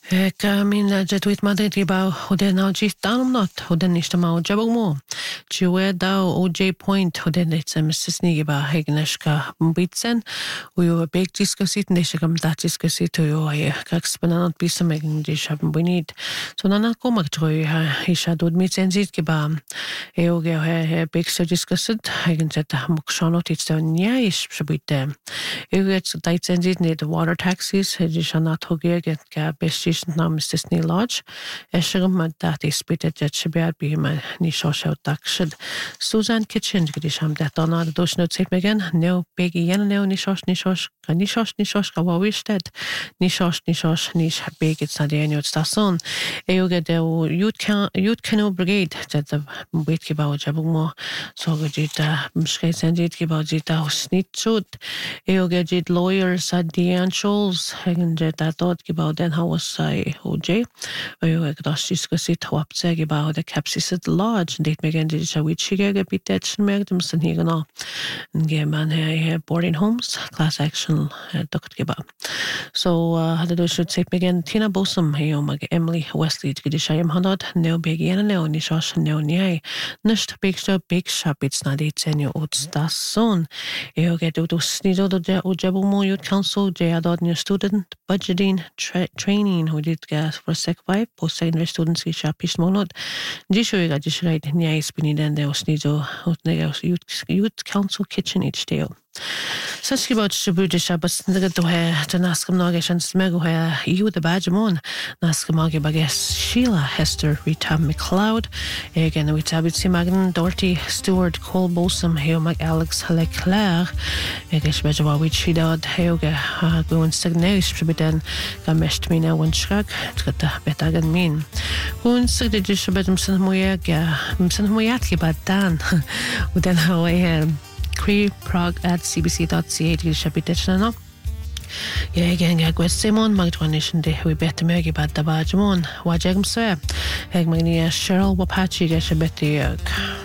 Min jetwit Madrid gibaw hoden now jist danum not hoden nicht ma jabog mo. Jiwe da OJ Point hoden it's a Mrs. Nigiba hegneshka mbitsen. We were big discussit neshkam dat discussit yo ay kakspananat bisamegn dishabn bunid. So nana komak troy isha dod mitzenzit giba. Eoge he big so discussit hegnset mukshonot it's the nya is shbite. Eoge daitzenzit need water taxis hedishanat hoge get ka best namens Disney Lodge. Esherim ma dat is bitte jet shbead bi ma ni shoshout dakshid. Susan Kitchen gidisham dat donna the dosh notes it again. No biggie yen no ni shosh ka wawisted. Ni shosh nish big it's not any stasson. Eoge de youth canoe brigade that the wait giba jabugmo. So gita mshke sendit giba jita snitchut. Eoge jit lawyers at the Scholes hegen jet that thought giba den house OJ. Jag diskussit hopseg about the Capsisid Lodge. Det megan did Shawichig bitetchen megdum sen higana. Geman here boarding homes, class action duct giba. So had do should say megan Tina Bosom here mag Emily Wesley gidishayam hanad, no big yen no nishosh no nyai. Nisht big shop it's not it senyo uts das son. You get to snizo the Ojabumo Youth Council, Jadod new student budgeting training who did gas for Sec 5 post-secondary students ki shapish monod. Jisho ga jishrait nyai spini den de osnizo youth council kitchen each day. Such about Shibudisha, but the to her to Naskam Nagish and Smego her you the Bajamon, Naskamagi Bagas, Sheila, Hester, Rita McLeod, again with Abit Simagan, Dorothy, Stewart, Cole Bosom, Heomag Alex Leclerc, Egish Bajawa, which she did, Heoga, going stagnation, Shibiden, Gamesht Mina, one shrug, it's got the betagan mean. Going sick the Jishabedumson Moyaga, Mson Moyatki, but Dan, with then how I am. Prog@cbc.ca til shabitechna. Ja igen jag gwest Simon magdronischen de we better megi bad da bajmon wajegm sir. Heg magni Cheryl Wapachi ge shabeti.